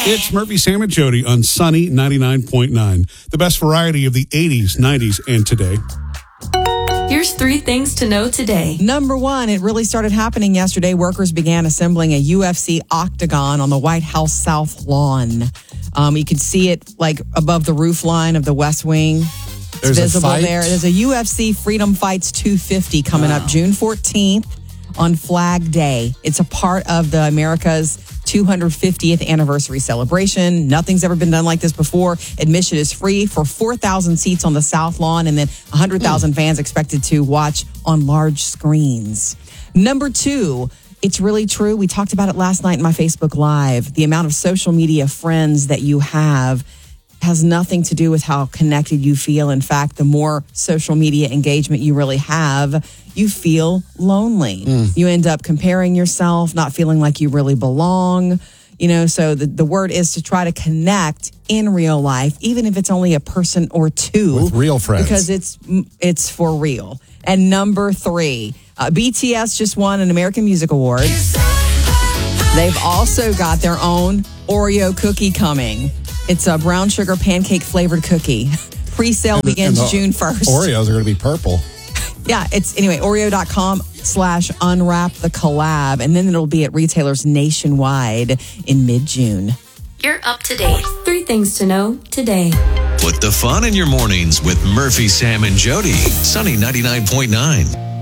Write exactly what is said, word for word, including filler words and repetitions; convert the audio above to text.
It's Murphy, Sam, and Jody on Sunny ninety-nine point nine. The best variety of the eighties, nineties, and today. Here's three things to know today. Number one, it really started happening yesterday. Workers began assembling a U F C octagon on the White House South lawn. Um, you could see it like above the roof line of the West Wing. It's There's visible a fight. there. There's a U F C Freedom Fights two fifty coming wow. up June fourteenth on Flag Day. It's a part of the America's two hundred fiftieth anniversary celebration. Nothing's ever been done like this before. Admission is free for four thousand seats on the South Lawn, and then one hundred thousand mm. fans expected to watch on large screens. Number two, it's really true. We talked about it last night in my Facebook Live. The amount of social media friends that you have has nothing to do with how connected you feel. In fact, the more social media engagement you really have, you feel lonely. Mm. You end up comparing yourself, not feeling like you really belong. You know, so the, the word is to try to connect in real life, even if it's only a person or two. With real friends. Because it's it's for real. And number three, uh, B T S just won an American Music Award. They've also got their own Oreo cookie coming. It's a brown sugar pancake flavored cookie. Pre-sale and, begins and June first. Oreos are going to be purple. Yeah, it's anyway, Oreo.com slash unwrap the collab. And then it'll be at retailers nationwide in mid-June. You're up to date. Three things to know today. Put the fun in your mornings with Murphy, Sam, and Jody. Sunny ninety-nine point nine.